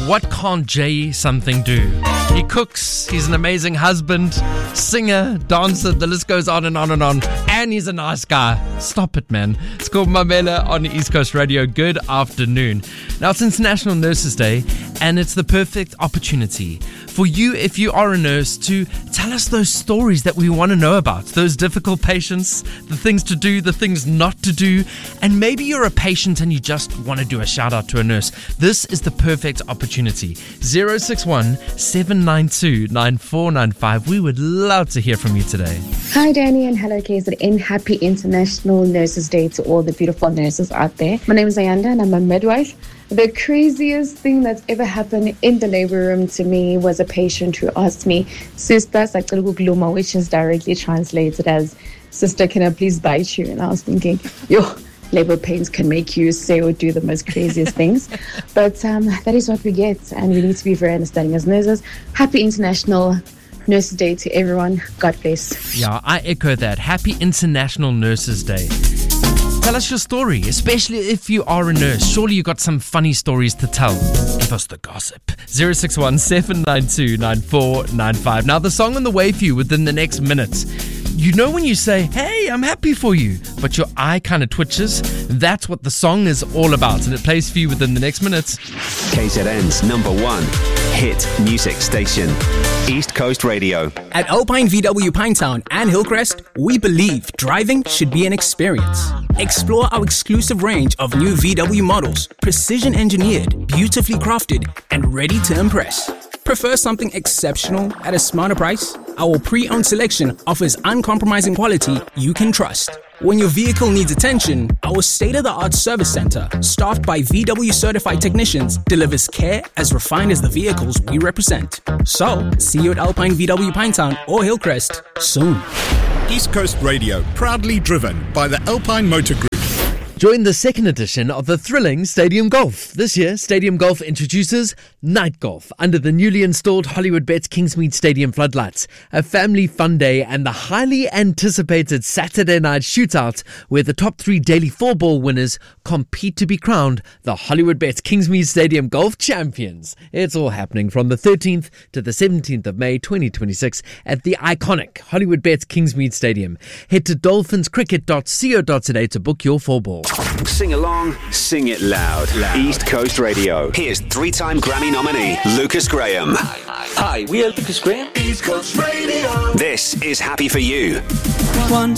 What can't Jay something do? He cooks, he's an amazing husband, singer, dancer, the list goes on and on and on. And he's a nice guy. Stop it, man. It's called Mamela on East Coast Radio. Good afternoon. Now, it's International Nurses Day, and it's the perfect opportunity for you, if you are a nurse, to tell us those stories that we want to know about. Those difficult patients, the things to do, the things not to do. And maybe you're a patient and you just want to do a shout out to a nurse. This is the perfect opportunity. 061 792 9495. We would love to hear from you today. Hi, Danny, and hello, KZN. Happy International Nurses Day to all the beautiful nurses out there. My name is Ayanda, and I'm a midwife. The craziest thing that's ever happened in the labor room to me was a patient who asked me, Sister Sacil Gugluma, which is directly translated as, Sister, can I please bite you? And I was thinking, labor pains can make you say or do the most craziest things. But that is what we get, and we need to be very understanding as nurses. Happy International Nurses Day to everyone. God bless. Yeah, I echo that. Happy International Nurses Day. Tell us your story, especially if you are a nurse. Surely you got some funny stories to tell. Give us the gossip. 061 792 9495. Now, the song on the way for you within the next minute. You know when you say, hey, I'm happy for you, but your eye kind of twitches? That's what the song is all about, and it plays for you within the next minute. KZN's #1 hit music station, East Coast Radio. At Alpine VW Pinetown and Hillcrest, we believe driving should be an experience. Explore our exclusive range of new VW models, precision engineered, beautifully crafted, and ready to impress. Prefer something exceptional at a smarter price? Our pre-owned selection offers uncompromising quality you can trust. When your vehicle needs attention, our state-of-the-art service center, staffed by VW certified technicians, delivers care as refined as the vehicles we represent. So, see you at Alpine VW Pinetown or Hillcrest soon. East Coast Radio, proudly driven by the Alpine Motor Group. Join the second edition of the thrilling Stadium Golf. This year, Stadium Golf introduces Night Golf under the newly installed Hollywoodbets Kingsmead Stadium floodlights. A family fun day and the highly anticipated Saturday night shootout where the top 3 daily 4-ball winners compete to be crowned the Hollywoodbets Kingsmead Stadium Golf champions. It's all happening from the 13th to the 17th of May 2026 at the iconic Hollywoodbets Kingsmead Stadium. Head to dolphinscricket.co.za to book your 4-ball. Sing along, sing it loud. East Coast Radio. Here's 3-time Grammy nominee Lucas Graham. Hi, we are Lucas Graham. East Coast Radio. This is Happy For You. One